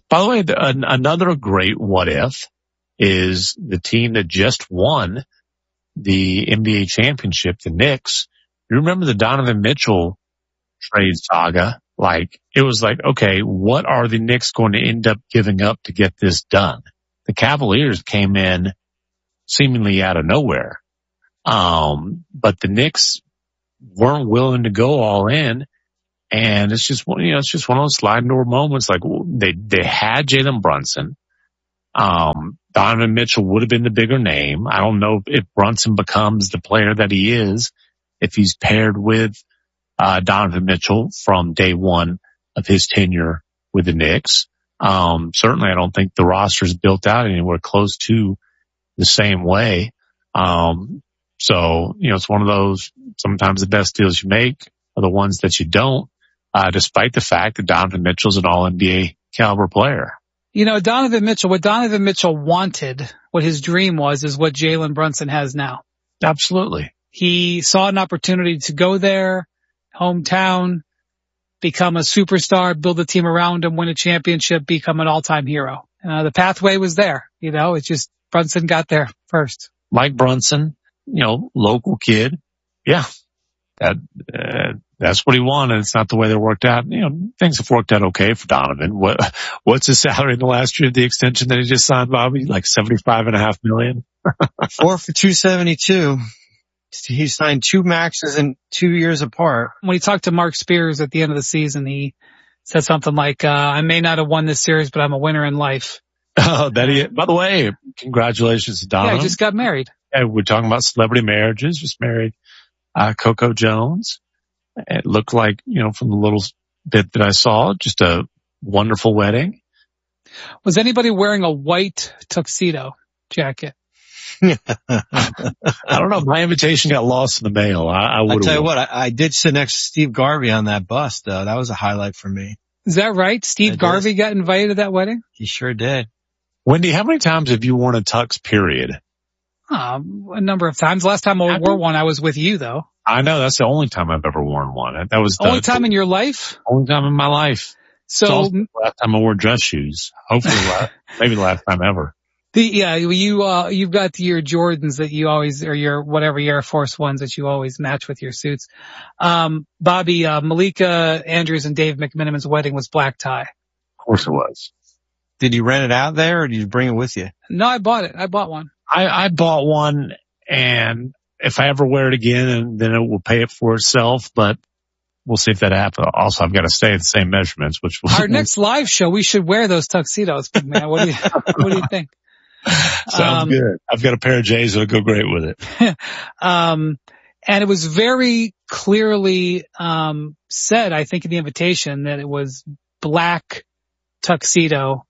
By the way, another great what if is the team that just won the NBA championship, the Knicks. You remember the Donovan Mitchell trade saga? Like, it was like, okay, what are the Knicks going to end up giving up to get this done? The Cavaliers came in seemingly out of nowhere. But the Knicks weren't willing to go all in. And it's just one of those sliding door moments. Like, they had Jalen Brunson. Donovan Mitchell would have been the bigger name. I don't know if Brunson becomes the player that he is if he's paired with Donovan Mitchell from day one of his tenure with the Knicks. Certainly I don't think the roster is built out anywhere close to the same way. So, it's one of those, sometimes the best deals you make are the ones that you don't, despite the fact that Donovan Mitchell's an all-NBA caliber player. Donovan Mitchell, what Donovan Mitchell wanted, what his dream was, is what Jalen Brunson has now. Absolutely. He saw an opportunity to go there, hometown, become a superstar, build a team around him, win a championship, become an all-time hero. The pathway was there. It's just Brunson got there first. Mike Brunson, local kid. Yeah. That's what he wanted. It's not the way they worked out. Things have worked out okay for Donovan. What's his salary in the last year of the extension that he just signed, Bobby? Like $75.5 million? 4 for $272. He signed 2 maxes in 2 years apart. When he talked to Mark Spears at the end of the season, he said something like, I may not have won this series, but I'm a winner in life. Oh, by the way, congratulations to Donovan. Yeah, he just got married. Yeah, we're talking about celebrity marriages. Just married Coco Jones. It looked like, from the little bit that I saw, just a wonderful wedding. Was anybody wearing a white tuxedo jacket? I don't know. My invitation got lost in the mail. I'll tell you what, I did sit next to Steve Garvey on that bus, though. That was a highlight for me. Is that right? Steve Garvey got invited to that wedding? He sure did. Wendy, how many times have you worn a tux, period? A number of times. Last time I wore one, I was with you, though. I know. That's the only time I've ever worn one. That was the only time in your life? Only time in my life. So, it's also the last time I wore dress shoes. Hopefully, maybe the last time ever. You've got your Jordans that you always, or your whatever Air Force ones that you always match with your suits. Bobby, Malika Andrews and Dave McMenamin's wedding was black tie. Of course it was. Did you rent it out there or did you bring it with you? No, I bought it. I bought one. I bought one, and if I ever wear it again, then it will pay it for itself, but we'll see if that happens. Also, I've got to stay at the same measurements, which will... Our next live show, we should wear those tuxedos, man. What do you think? Sounds good. I've got a pair of J's that'll go great with it. And it was very clearly said, I think, in the invitation that it was black tuxedo.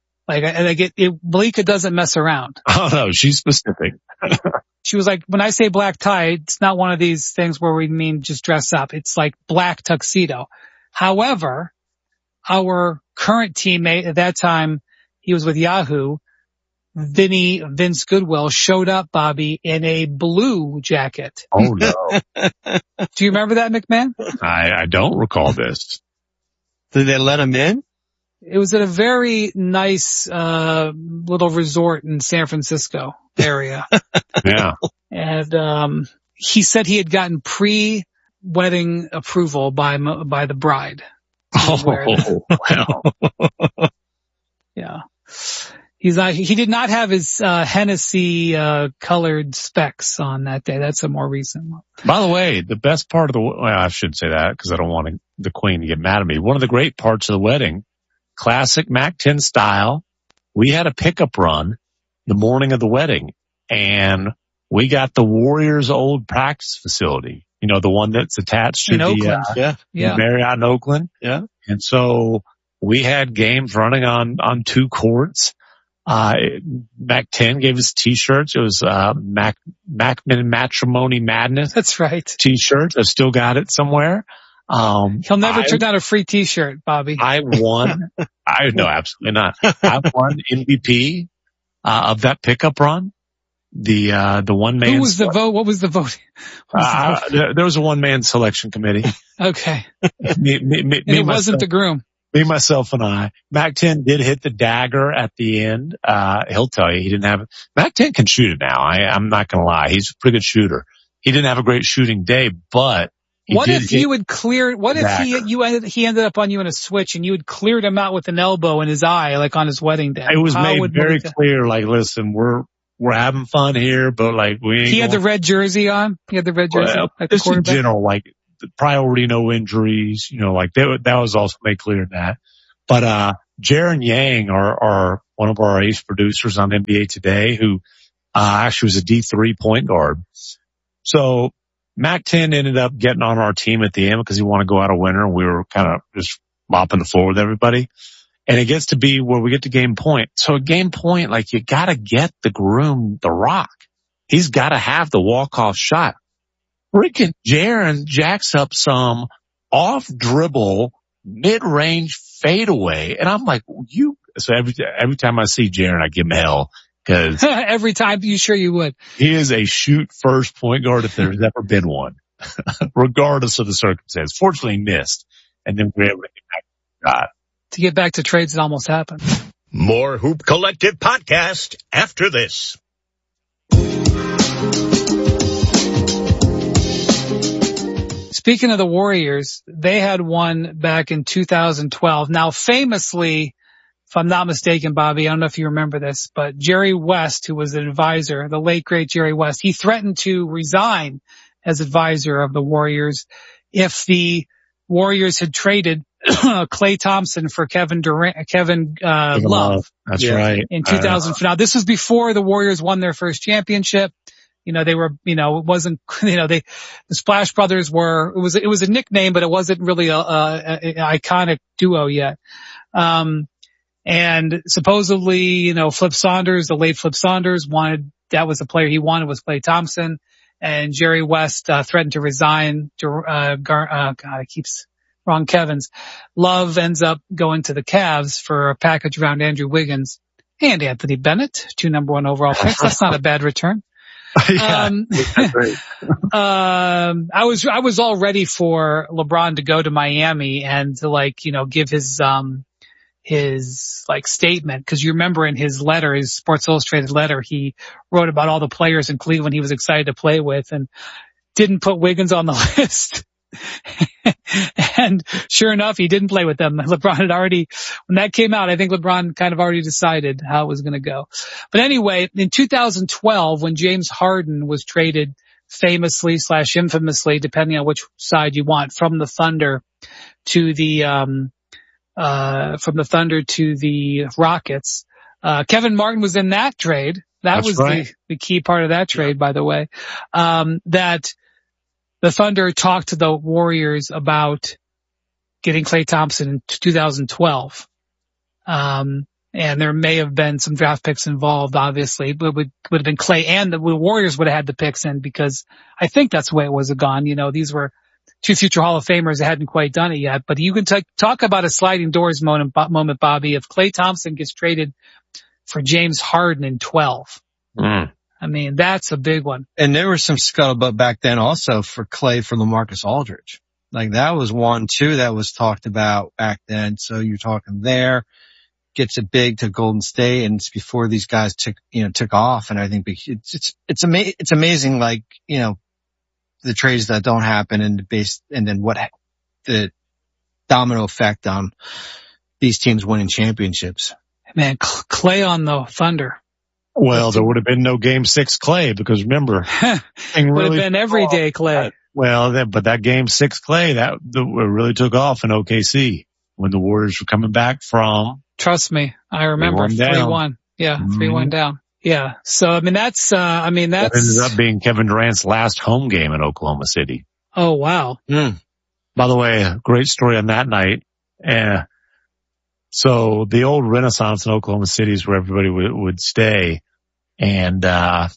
Malika doesn't mess around. Oh no, she's specific. She was like, when I say black tie, it's not one of these things where we mean just dress up. It's like black tuxedo. However, our current teammate at that time, he was with Yahoo, Vince Goodwill, showed up, Bobby, in a blue jacket. Oh no. Do you remember that, McMahon? I don't recall this. Did they let him in? It was at a very nice little resort in San Francisco area. Yeah. And he said he had gotten pre-wedding approval by the bride. Oh, wow. Yeah. He did not have his Hennessy colored specs on that day. That's a more recent one. By the way, the best part of I shouldn't say that because I don't want the queen to get mad at me. One of the great parts of the wedding, classic Mac 10 style, we had a pickup run the morning of the wedding, and we got the Warriors' old practice facility. The one that's attached to Oakland. The Marriott in Oakland. Yeah. And so we had games running on 2 courts. Mac 10 gave us t-shirts. It was Macman Matrimony Madness. That's right. T-shirts. I've still got it somewhere. He'll never turn down a free t-shirt, Bobby. I won. No, absolutely not. I won MVP of that pickup run. The one man. Who was the vote? What was the vote? There was a one man selection committee. Okay. me, it wasn't the groom. Me, myself, and I. Mac-10 did hit the dagger at the end. He'll tell you he didn't have Mac-10 can shoot it now. I'm not going to lie. He's a pretty good shooter. He didn't have a great shooting day, but what if you had cleared, what if he ended up on you in a switch and you had cleared him out with an elbow in his eye, like on his wedding day? It was made very clear, like, listen, we're having fun here, but like He had the red jersey on? He had the red jersey on? Like just in general, like, priority, no injuries, like that was also made clear in that. But, Jaren Yang are one of our ace producers on NBA Today who, actually was a D3 point guard. So Mac-10 ended up getting on our team at the end because he wanted to go out a winner. We were kind of just mopping the floor with everybody. And it gets to be where we get to game point. So at game point, like, you gotta get the groom the rock. He's gotta have the walk-off shot. Freaking Jaren jacks up some off dribble, mid-range fadeaway. And I'm like, so every time I see Jaren, I give him hell. Cause every time, you sure you would. He is a shoot first point guard if there's ever been one, regardless of the circumstance. Fortunately, he missed. And then we were able to get back to the shot. To get back to trades, it almost happened. More Hoop Collective podcast after this. Speaking of the Warriors, they had one back in 2012. Now, famously, if I'm not mistaken, Bobby, I don't know if you remember this, but Jerry West, who was an advisor, the late great Jerry West, he threatened to resign as advisor of the Warriors if the Warriors had traded Klay Thompson for Kevin Love. That's right. In 2000. Now, this was before the Warriors won their first championship. They were, it wasn't, the Splash Brothers were, it was a nickname, but it wasn't really an iconic duo yet. And supposedly, Flip Saunders, the late Flip Saunders that was the player he wanted was Klay Thompson, and Jerry West, threatened to resign Kevin's. Love ends up going to the Cavs for a package around Andrew Wiggins and Anthony Bennett, 2 number 1 overall picks. That's not a bad return. Yeah, great. I was all ready for LeBron to go to Miami and to give his statement. Cause you remember in his letter, his Sports Illustrated letter, he wrote about all the players in Cleveland he was excited to play with and didn't put Wiggins on the list. And sure enough, he didn't play with them. LeBron had already, when that came out, I think LeBron kind of already decided how it was going to go. But anyway, in 2012, when James Harden was traded famously / infamously, depending on which side you want, from the Thunder to the Rockets, Kevin Martin was in that trade. That's was right. the key part of that trade, by the way, that the Thunder talked to the Warriors about getting Klay Thompson in 2012. And there may have been some draft picks involved, obviously, but would have been Klay, and the Warriors would have had the picks in, because I think that's the way it was gone. These were 2 future Hall of Famers that hadn't quite done it yet. But you can talk about a sliding doors moment, Bobby, if Klay Thompson gets traded for James Harden in 12. I mean, that's a big one. And there was some scuttlebutt back then also for Klay for LaMarcus Aldridge. Like, that was one too that was talked about back then. So you're talking there, gets it big to Golden State, and it's before these guys took off. And I think it's amazing, like, the trades that don't happen and then what the domino effect on these teams winning championships. Man, Klay on the Thunder. Well, there would have been no Game 6 Klay, because remember, would have been everyday Klay. But that Game 6 Klay, that really took off in OKC when the Warriors were coming back from. Trust me, I remember 3-1. Yeah, 3-1 down. Yeah. So, that ended up being Kevin Durant's last home game in Oklahoma City. Oh, wow. By the way, a great story on that night. So the old Renaissance in Oklahoma City is where everybody would stay. And, the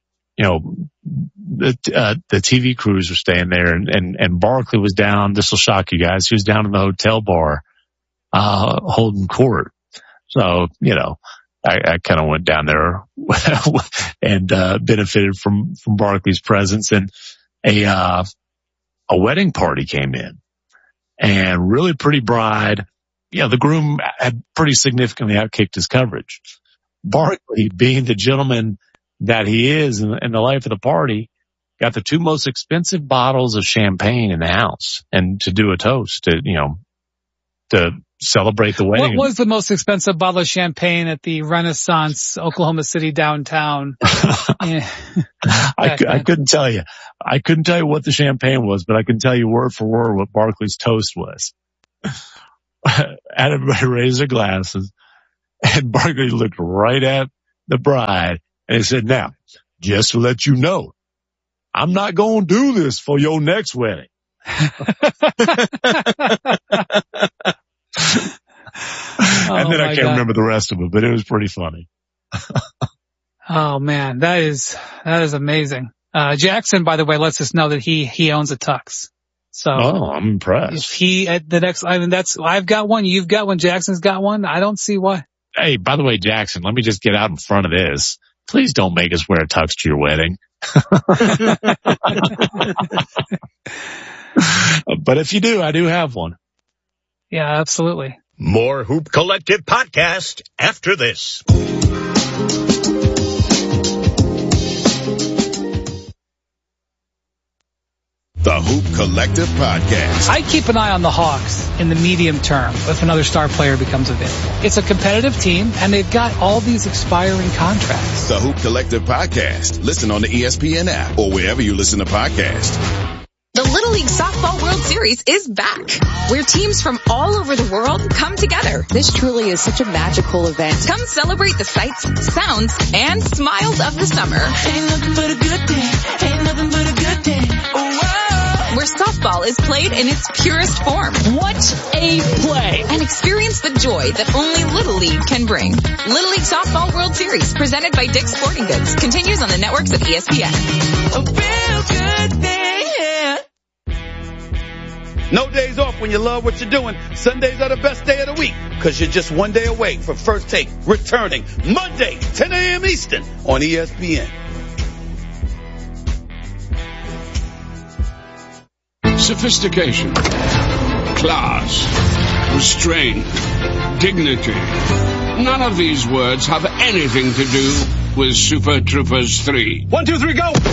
TV crews were staying there, and Barkley was down. This will shock you guys. He was down in the hotel bar, holding court. So, I kind of went down there and, benefited from Barkley's presence, and a wedding party came in, and really pretty bride. the groom had pretty significantly outkicked his coverage. Barkley, being the gentleman that he is and the life of the party, got the 2 most expensive bottles of champagne in the house, and to do a toast to celebrate the wedding. What was the most expensive bottle of champagne at the Renaissance Oklahoma City downtown? I couldn't tell you. I couldn't tell you what the champagne was, but I can tell you word for word what Barkley's toast was. Everybody raised their glasses, and Barkley looked right at the bride and he said, "Now, just to let you know, I'm not going to do this for your next wedding." And then I can't remember the rest of it, but it was pretty funny. Oh man, that is amazing. Jackson, by the way, lets us know that he owns a tux. So I'm impressed. If he at the next, I've got one, you've got one, Jackson's got one. I don't see why. Hey, by the way, Jackson, let me just get out in front of this. Please don't make us wear a tux to your wedding. But if you do, I do have one. Yeah, absolutely. More Hoop Collective podcast after this. The Hoop Collective podcast. I keep an eye on the Hawks in the medium term if another star player becomes available. It's a competitive team, and they've got all these expiring contracts. The Hoop Collective podcast. Listen on the ESPN app or wherever you listen to podcasts. The Little League Softball World Series is back, where teams from all over the world come together. This truly is such a magical event. Come celebrate the sights, sounds, and smiles of the summer. Ain't nothing but a good day. Ain't nothing but a good day. Oh, wow. Where softball is played in its purest form. What a play. And experience the joy that only Little League can bring. Little League Softball World Series, presented by Dick's Sporting Goods, continues on the networks of ESPN. A real good day. No days off when you love what you're doing. Sundays are the best day of the week because you're just one day away from First Take returning Monday, 10 a.m. Eastern on ESPN. Sophistication, class, restraint, dignity. None of these words have anything to do with Super Troopers 3. 1, 2, 3, go!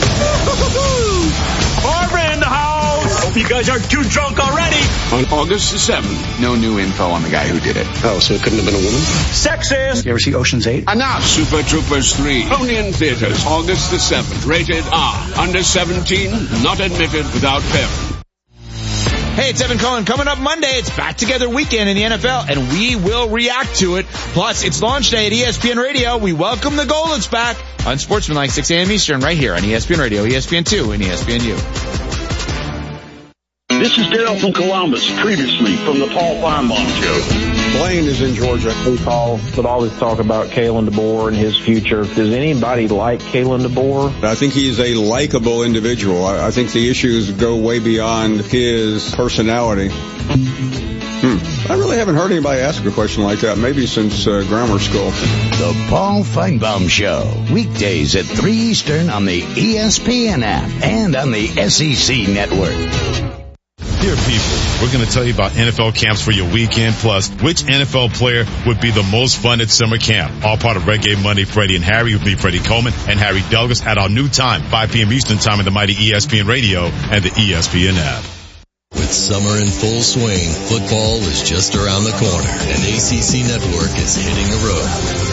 Barbara in the house! Hope you guys aren't too drunk already. On August the 7th. No new info on the guy who did it. Oh, so it couldn't have been a woman? Sexist! You ever see Ocean's 8? And now Super Troopers 3. Only in theaters. August the 7th. Rated R. Under 17. Not admitted without parent. Hey, it's Evan Cohen. Coming up Monday, it's Back Together Weekend in the NFL, and we will react to it. Plus, it's launch day at ESPN Radio. We welcome the Goldens back on Sportsmanlike 6 a.m. Eastern right here on ESPN Radio, ESPN2, and ESPNU. This is Dale from Columbus, previously from the Paul Feinbaum Show. Blaine is in Georgia. Paul would always talk about Kalen DeBoer and his future. Does anybody like Kalen DeBoer? I think he's a likable individual. I think the issues go way beyond his personality. I really haven't heard anybody ask a question like that, maybe since grammar school. The Paul Feinbaum Show, weekdays at 3 Eastern on the ESPN app and on the SEC Network. Dear people, we're going to tell you about NFL camps for your weekend, plus which NFL player would be the most fun at summer camp. All part of Reggae Monday, Freddie and Harry with me, Freddie Coleman and Harry Douglas at our new time, 5 p.m. Eastern time in the mighty ESPN Radio and the ESPN app. With summer in full swing, football is just around the corner, and ACC Network is hitting the road.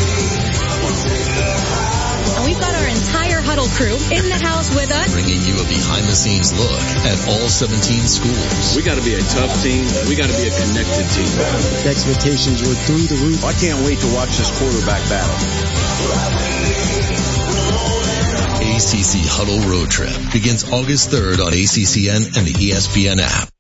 And we've got our entire Huddle crew in the house with us, bringing you a behind-the-scenes look at all 17 schools. We got to be a tough team. We got to be a connected team. The expectations were through the roof. I can't wait to watch this quarterback battle. ACC Huddle Road Trip begins August 3rd on ACCN and the ESPN app.